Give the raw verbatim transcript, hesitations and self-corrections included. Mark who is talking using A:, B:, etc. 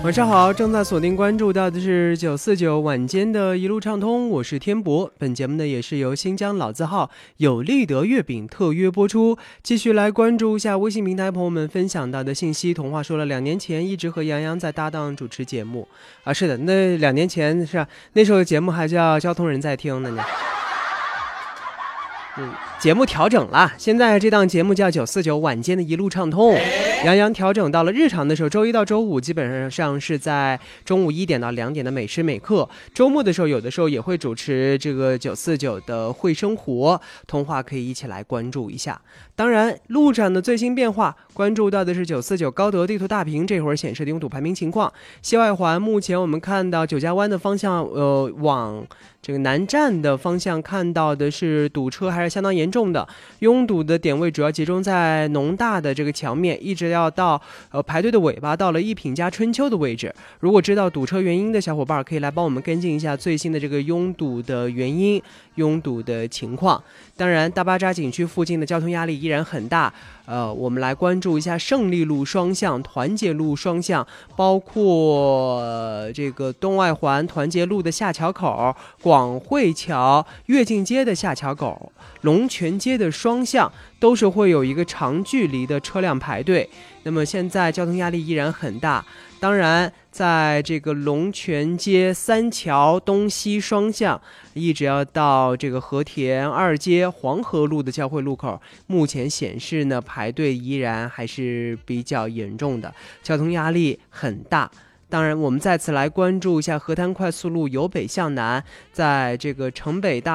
A: 晚上好，正在锁定关注到的是九四九晚间的一路畅通，我是天博。本节目呢也是由新疆老字号有利德月饼特约播出。继续来关注一下微信平台朋友们分享到的信息。童话说了，两年前一直和杨洋在搭档主持节目啊，是的，那两年前是、啊、那时候节目还叫交通人在听呢。嗯，节目调整了，现在这档节目叫九四九晚间的一路畅通。杨洋调整到了日常的时候，周一到周五基本上是在中午一点到两点的每时每刻，周末的时候有的时候也会主持这个九四九的会生活，童话可以一起来关注一下。当然路上的最新变化关注到的是九四九高德地图大屏这会儿显示的拥堵排名情况。西外环目前我们看到九家湾的方向呃往这个南站的方向看到的是堵车还是相当严重的，拥堵的点位主要集中在农大的这个墙面，一直要到呃排队的尾巴到了一品加春秋的位置。如果知道堵车原因的小伙伴可以来帮我们跟进一下最新的这个拥堵的原因拥堵的情况。当然大巴扎景区附近的交通压力依然很大，呃，我们来关注一下胜利路双向、团结路双向，包括、呃、这个东外环团结路的下桥口、广汇桥、跃进街的下桥口、龙泉街的双向，都是会有一个长距离的车辆排队。那么现在交通压力依然很大。当然在这个龙泉街三桥东西双向一直要到这个和田二街黄河路的交汇路口，目前显示呢排队依然还是比较严重的，交通压力很大。当然我们再次来关注一下河滩快速路由北向南，在这个城北大